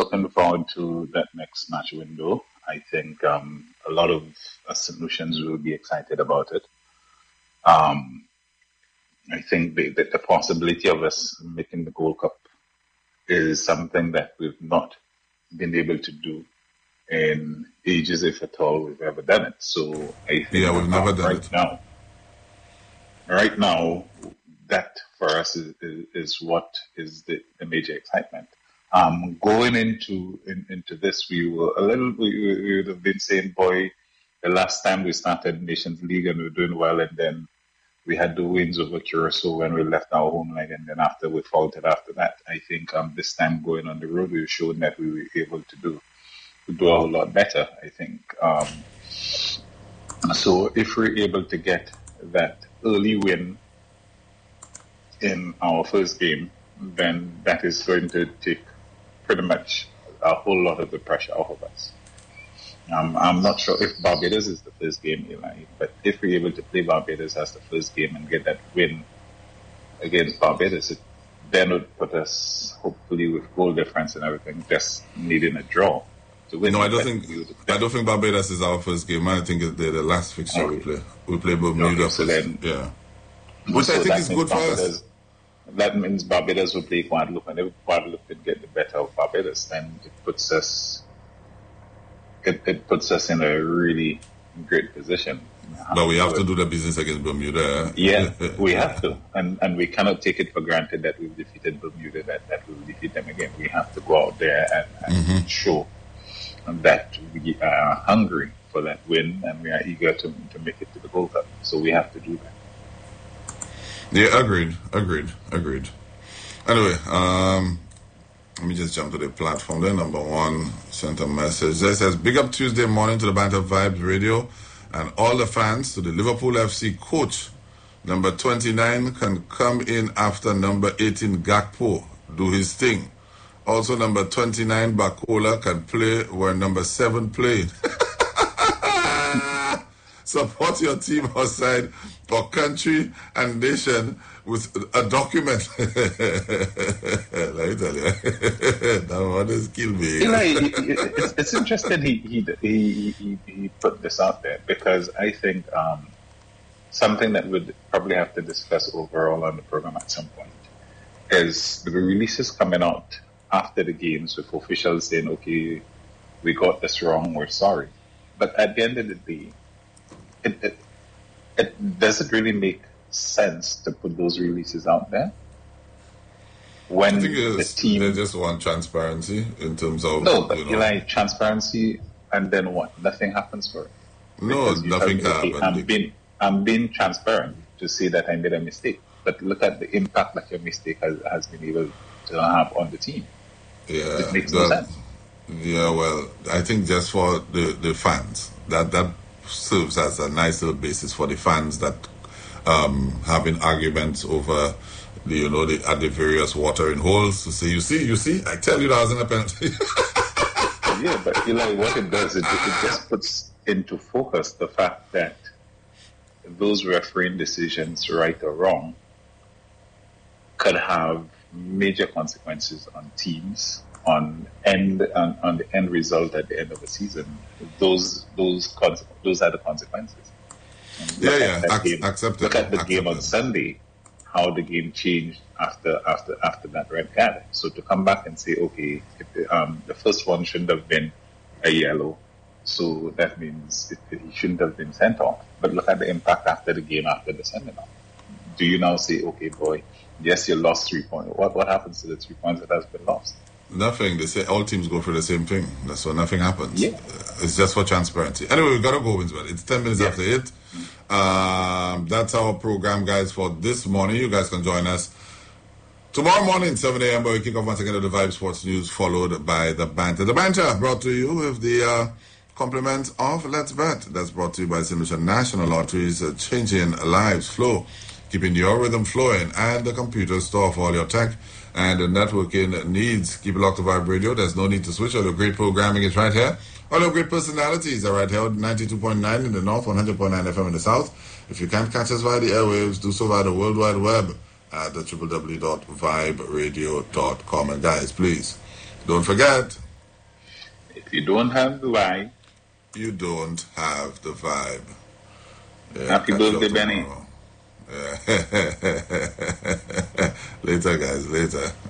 looking forward to that next match window. I think a lot of St. Lucians will be excited about it. I think the possibility of us making the Gold Cup is something that we've not been able to do in ages, if at all we've ever done it. So I think we've never done it. Right now, that for us is what is the major excitement. Going into this, we would have been saying, boy, the last time we started Nations League and we were doing well, and then we had the wins over Curacao when we left our homeland, and then after we faltered after that. I think this time going on the road, we've shown that we were able to do a whole lot better, I think. So if we're able to get that early win in our first game, then that is going to take pretty much a whole lot of the pressure off of us. I'm not sure if Barbados is the first game, Eli, but if we're able to play Barbados as the first game and get that win against Barbados, it then would put us, hopefully with goal difference and everything, just needing a draw to win. No, I don't think Barbados is our first game. I think it's the last fixture we play. We play Bermuda first. Which I think is good for us. That means Barbados will play Guadeloupe, and if Guadeloupe can get the better of Barbados, then it puts us in a really great position. But we have to do the business against Bermuda. Yeah, we have to. And we cannot take it for granted that we've defeated Bermuda, that we'll defeat them again. We have to go out there and show that we are hungry for that win and we are eager to make it to the Gold Cup. So we have to do that. Yeah, agreed. Anyway, let me just jump to the platform there. Number one sent a message. That says, big up Tuesday morning to the Banter Vibes Radio and all the fans. To the Liverpool FC coach, number 29 can come in after number 18 Gakpo, do his thing. Also, number 29 Bakola can play where number 7 played. Support your team or side or country and nation with a document. Let me tell you, that one has killed me. It's interesting he put this out there, because I think something that we'd probably have to discuss overall on the program at some point is the releases coming out after the games with officials saying, okay, we got this wrong, we're sorry. But at the end of the day, it doesn't really make sense to put those releases out there when I think they just want transparency in terms of transparency, and then what? Nothing happens for it. No, nothing happens. I'm being transparent to say that I made a mistake, but look at the impact that your mistake has been able to have on the team. Yeah, it makes no sense. Yeah, well, I think just for the fans that serves as a nice little basis for the fans that having arguments over at the various watering holes to say, you see, I tell you that wasn't a penalty. Yeah, but what it does, it just puts into focus the fact that those refereeing decisions, right or wrong, could have major consequences on teams, on the end result at the end of the season. Those are the consequences. Accept it. Look at the game on Sunday, how the game changed after that red card. So to come back and say, okay, the first one shouldn't have been a yellow, so that means he shouldn't have been sent off. But look at the impact after the game, after the sending off. Do you now say, okay, boy, yes, you lost 3 points. What happens to the 3 points that has been lost? Nothing. They say all teams go for the same thing. So nothing happens. Yeah. It's just for transparency. Anyway, we've got to go, Winsbell. It's 10 minutes after 8. That's our program, guys, for this morning. You guys can join us tomorrow morning, 7 a.m., where we kick off once again with the Vibe Sports News, followed by the Banter. The Banter brought to you with the compliments of Let's Bet. That's brought to you by St. Lucia National Lotteries, changing lives flow, keeping your rhythm flowing, and the computer store for all your tech and the networking needs. Keep it locked to Vibe Radio. There's no need to switch. All the great programming is right here. All the great personalities are right here. 92.9 in the north, 100.9 FM in the south. If you can't catch us via the airwaves, do so via the World Wide Web at the www.viberadio.com. And guys, please, don't forget, If you don't have the vibe, you don't have the vibe. Yeah, happy birthday, Benny. Yeah. Later, guys. Later.